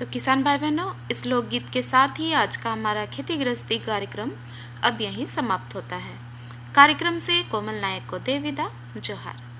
तो किसान भाई बहनों, इस लोकगीत के साथ ही आज का हमारा खेती गृहस्थी कार्यक्रम अब यहीं समाप्त होता है। कार्यक्रम से कोमल नायक को दे विदा। जोहार।